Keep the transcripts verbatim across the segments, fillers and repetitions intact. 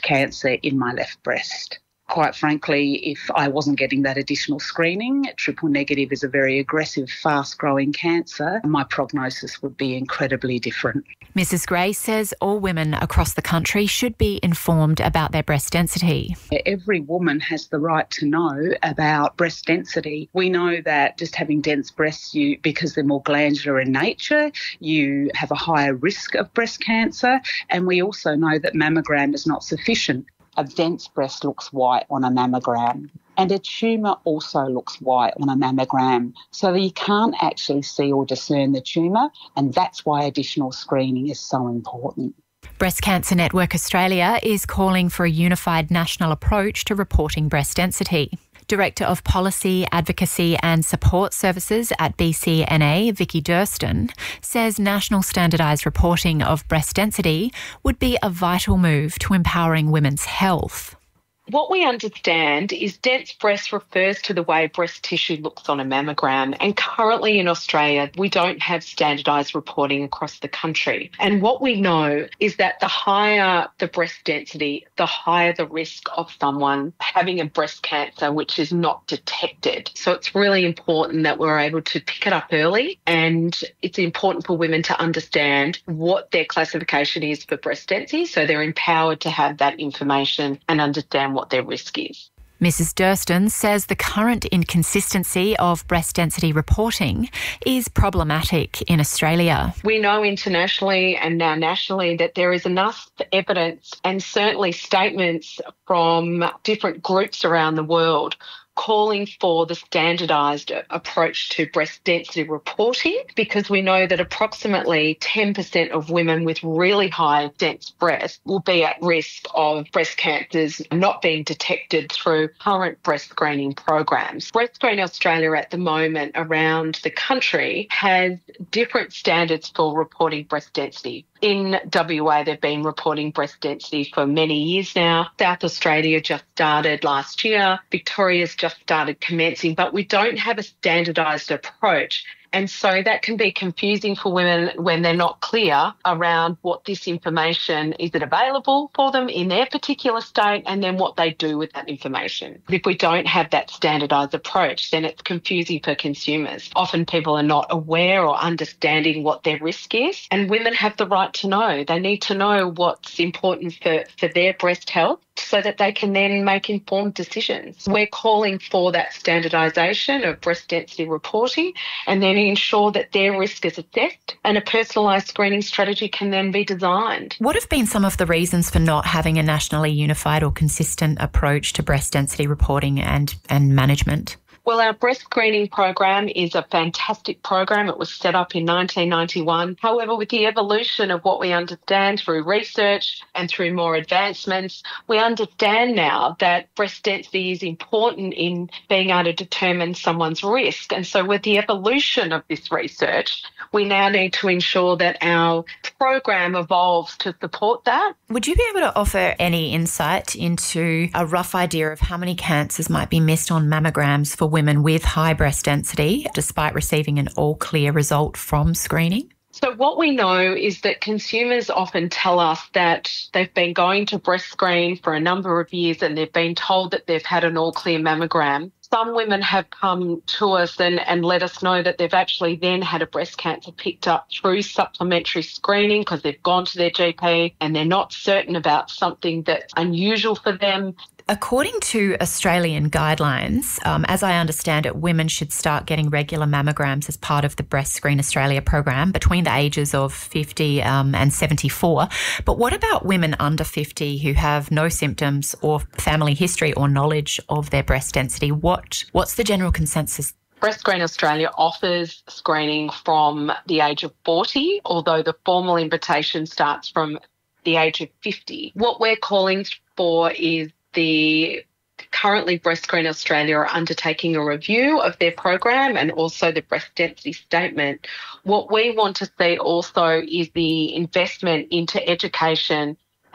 cancer in my left breast. Quite frankly, if I wasn't getting that additional screening, triple negative is a very aggressive, fast-growing cancer, my prognosis would be incredibly different. Missus Gray says all women across the country should be informed about their breast density. Every woman has the right to know about breast density. We know that just having dense breasts, you, because they're more glandular in nature, you have a higher risk of breast cancer, and we also know that mammogram is not sufficient. A dense breast looks white on a mammogram, and a tumour also looks white on a mammogram, so that you can't actually see or discern the tumour, and that's why additional screening is so important. Breast Cancer Network Australia is calling for a unified national approach to reporting breast density. Director of Policy, Advocacy and Support Services at B C N A, Vicky Durston, says national standardised reporting of breast density would be a vital move to empowering women's health. What we understand is dense breast refers to the way breast tissue looks on a mammogram, and currently in Australia we don't have standardised reporting across the country. And what we know is that the higher the breast density, the higher the risk of someone having a breast cancer which is not detected. So it's really important that we're able to pick it up early, and it's important for women to understand what their classification is for breast density, so they're empowered to have that information and understand what their risk is. Missus Durston says the current inconsistency of breast density reporting is problematic in Australia. We know internationally and now nationally that there is enough evidence and certainly statements from different groups around the world calling for the standardised approach to breast density reporting, because we know that approximately ten percent of women with really high dense breasts will be at risk of breast cancers not being detected through current breast screening programs. Breast Screen Australia at the moment around the country has different standards for reporting breast density. In W A, they've been reporting breast density for many years now. South Australia just started last year. Victoria's just started commencing, but we don't have a standardised approach. And so that can be confusing for women when they're not clear around what this information, is it available for them in their particular state, and then what they do with that information. If we don't have that standardised approach, then it's confusing for consumers. Often people are not aware or understanding what their risk is, and women have the right to know. They need to know what's important for, for their breast health, so that they can then make informed decisions. We're calling for that standardisation of breast density reporting, and then ensure that their risk is assessed and a personalised screening strategy can then be designed. What have been some of the reasons for not having a nationally unified or consistent approach to breast density reporting and, and management? Well, our breast screening program is a fantastic program. It was set up in nineteen ninety-one. However, with the evolution of what we understand through research and through more advancements, we understand now that breast density is important in being able to determine someone's risk. And so with the evolution of this research, we now need to ensure that our program evolves to support that. Would you be able to offer any insight into a rough idea of how many cancers might be missed on mammograms for women with high breast density, despite receiving an all-clear result from screening? So what we know is that consumers often tell us that they've been going to breast screen for a number of years and they've been told that they've had an all-clear mammogram. Some women have come to us and, and let us know that they've actually then had a breast cancer picked up through supplementary screening because they've gone to their G P and they're not certain about something that's unusual for them. According to Australian guidelines, um, as I understand it, women should start getting regular mammograms as part of the Breast Screen Australia program between the ages of fifty um, and seventy-four. But what about women under fifty who have no symptoms or family history or knowledge of their breast density? What What's the general consensus? Breast Screen Australia offers screening from the age of forty, although the formal invitation starts from the age of fifty. What we're calling for is the currently Breast Screen Australia are undertaking a review of their program and also the breast density statement. What we want to see also is the investment into education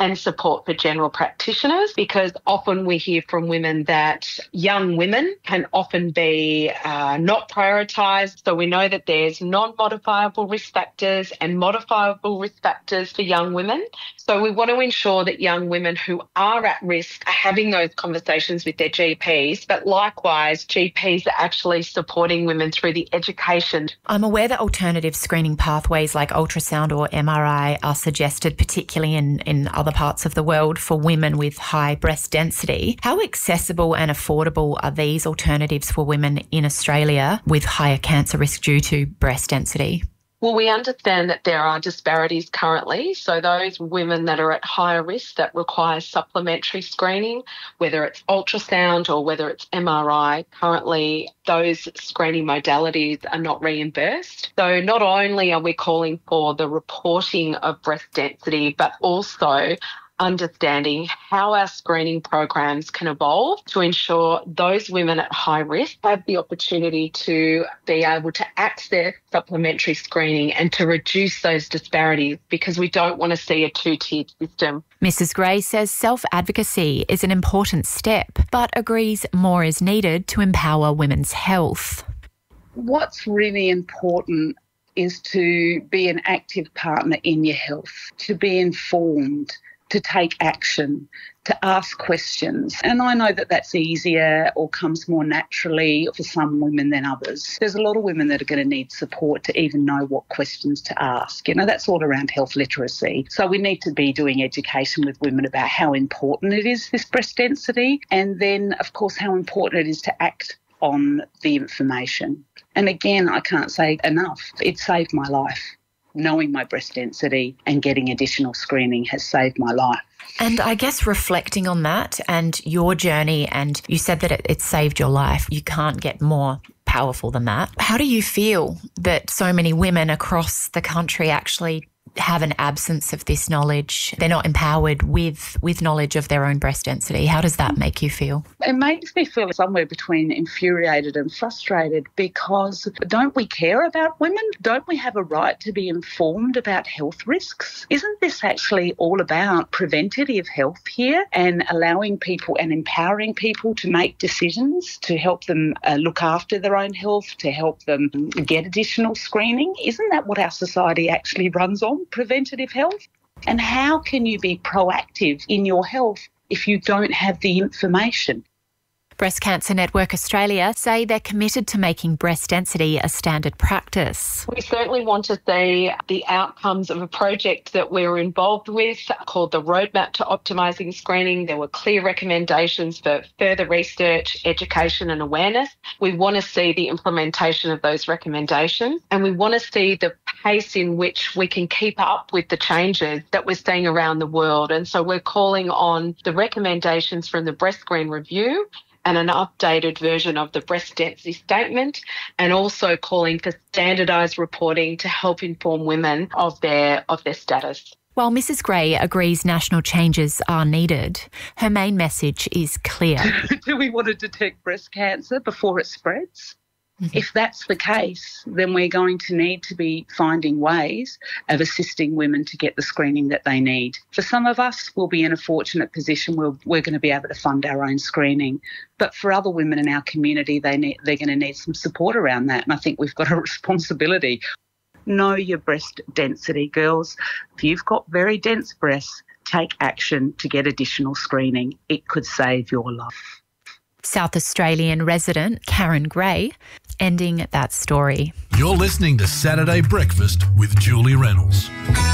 and support for general practitioners, because often we hear from women that young women can often be uh, not prioritised. So we know that there's non-modifiable risk factors and modifiable risk factors for young women. So we want to ensure that young women who are at risk are having those conversations with their G Ps, but likewise G Ps are actually supporting women through the education. I'm aware that alternative screening pathways like ultrasound or M R I are suggested, particularly in, in other parts of the world, for women with high breast density. How accessible and affordable are these alternatives for women in Australia with higher cancer risk due to breast density? Well, we understand that there are disparities currently. So those women that are at higher risk that require supplementary screening, whether it's ultrasound or whether it's M R I, currently those screening modalities are not reimbursed. So not only are we calling for the reporting of breast density, but also understanding how our screening programs can evolve to ensure those women at high risk have the opportunity to be able to access supplementary screening and to reduce those disparities, because we don't want to see a two-tiered system. Missus Gray says self-advocacy is an important step, but agrees more is needed to empower women's health. What's really important is to be an active partner in your health, to be informed, to take action, to ask questions. And I know that that's easier or comes more naturally for some women than others. There's a lot of women that are going to need support to even know what questions to ask. You know, that's all around health literacy. So we need to be doing education with women about how important it is, this breast density, and then, of course, how important it is to act on the information. And again, I can't say enough. It saved my life. Knowing my breast density and getting additional screening has saved my life. And I guess reflecting on that and your journey, and you said that it, it saved your life. You can't get more powerful than that. How do you feel that so many women across the country actually have an absence of this knowledge? They're not empowered with, with knowledge of their own breast density. How does that make you feel? It makes me feel somewhere between infuriated and frustrated, because don't we care about women? Don't we have a right to be informed about health risks? Isn't this actually all about preventative health here and allowing people and empowering people to make decisions to help them uh, look after their own health, to help them get additional screening? Isn't that what our society actually runs on? Preventative health? And how can you be proactive in your health if you don't have the information? Breast Cancer Network Australia say they're committed to making breast density a standard practice. We certainly want to see the outcomes of a project that we were involved with called the Roadmap to Optimising Screening. There were clear recommendations for further research, education and awareness. We want to see the implementation of those recommendations, and we want to see the pace in which we can keep up with the changes that we're seeing around the world. And so we're calling on the recommendations from the Breast Screen Review and an updated version of the breast density statement, and also calling for standardised reporting to help inform women of their of their status. While Missus Gray agrees national changes are needed, her main message is clear. Do we want to detect breast cancer before it spreads? Mm-hmm. If that's the case, then we're going to need to be finding ways of assisting women to get the screening that they need. For some of us, we'll be in a fortunate position where we're going to be able to fund our own screening. But for other women in our community, they need, they're going to need some support around that. And I think we've got a responsibility. Know your breast density, girls. If you've got very dense breasts, take action to get additional screening. It could save your life. South Australian resident Karen Gray ending that story. You're listening to Saturday Breakfast with Julie Reynolds.